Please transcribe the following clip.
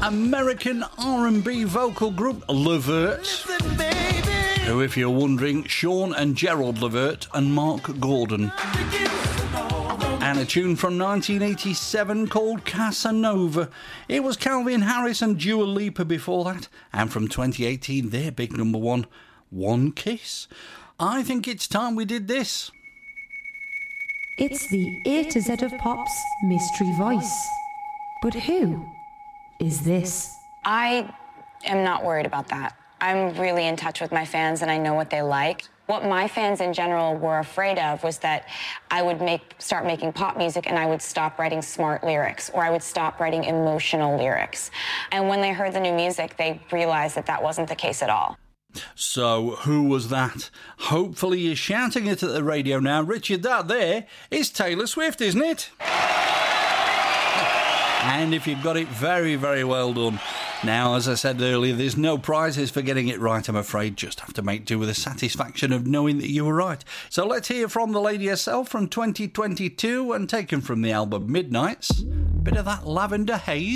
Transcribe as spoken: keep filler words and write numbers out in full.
American R and B vocal group Levert, who, if you're wondering, Sean and Gerald Levert and Mark Gordon. And a tune from nineteen eighty-seven called Casanova. It was Calvin Harris and Dua Lipa before that. And from twenty eighteen, their big number one, One Kiss. I think it's time we did this. It's the A to Z of Pop's mystery voice. But who is this? I am not worried about that. I'm really in touch with my fans and I know what they like. What my fans in general were afraid of was that I would make start making pop music and I would stop writing smart lyrics, or I would stop writing emotional lyrics. And when they heard the new music, they realized that that wasn't the case at all. So, who was that? Hopefully you're shouting it at the radio now. Richard, that there is Taylor Swift, isn't it? And if you've got it, very, very well done. Now, as I said earlier, there's no prizes for getting it right, I'm afraid. Just have to make do with the satisfaction of knowing that you were right. So let's hear from the lady herself from twenty twenty-two and taken from the album Midnights. Bit of that Lavender Haze.